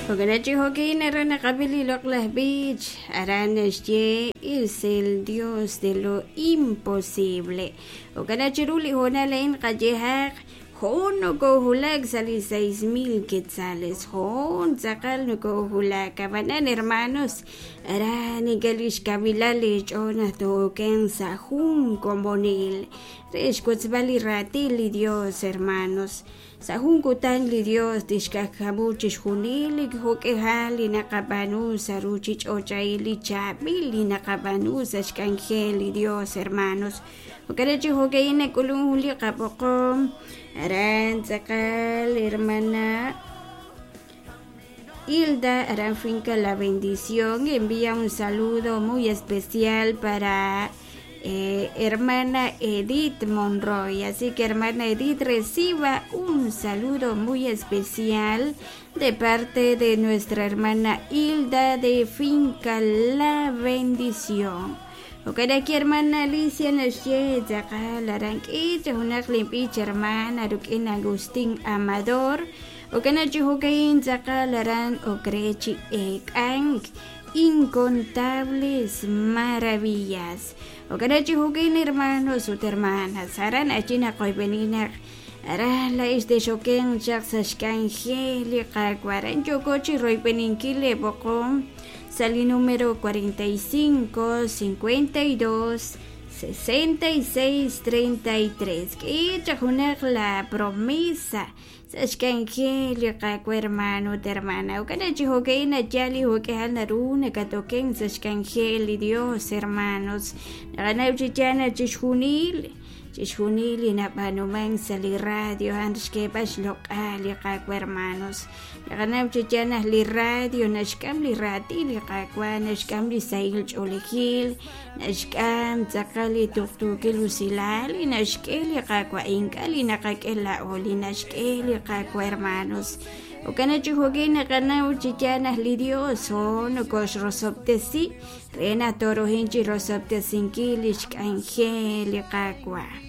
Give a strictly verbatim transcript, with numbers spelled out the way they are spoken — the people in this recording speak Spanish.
Oganachi Hokin Arana Kabili Loklas Beach, Aranas Ye es el Dios de lo imposible. Oganachi Ruli Honalain Kajehak, Hono Kohulak sali seis mil quetzales, Hon Zakal no Kohulak, Abanan hermanos, Arani Galish Kabilalich, Ona Token Sahun Combonil, Reshkutzbali Ratili Dios hermanos. Sahun kutanli Dios dishkakabuchis junili hokehali nakabanu saruchich ochaili chabili nakabanu sashkangeli Dios hermanos. Okarechi hokeine kulunjuli kapokom aran zakal hermana Hilda Aranfinca la bendición envía un saludo muy especial para Eh, hermana Edith Monroy, así que hermana Edith reciba un saludo muy especial de parte de nuestra hermana Hilda de Finca La Bendición. Okada ki hermana Alicia Nashe Zakal Aranquilla una limpicha hermana Rukin Agustín Amador Okana Chihucain Zakal Aran Okrechi Ekang incontables maravillas. Okanachi Hukin hermanos su hermanas, Aran Achina Koibenina, Arala este Shoken Jaxashkangeli Kakwaran Yokochi Roipeninkile Bocom, Sali número cuarenta y cinco, cincuenta y dos, sesenta y seis, treinta y tres. Que chajunar la promesa. Sashkangelio kakwa hermano de hermana. Okanachi hokeina yali hokehal naruna katoken sashkangeli Dios hermanos. Naganauchichana chishunil. Chishunil na panuman sali radio anske bash lokali kakwa hermanos. Naganauchichana li radio nashkam li ratili kakwa nashkam li sail cholehil. Nashkam zakali tuktukil usilali nashkeli kakwa inkali nakakela oli nashkeli kakwa hermanos. Okanachi hogina kanau chichanas lidioso no kosh rosoptesi rena toro hinchi rosoptesinkilish angeli kakwa.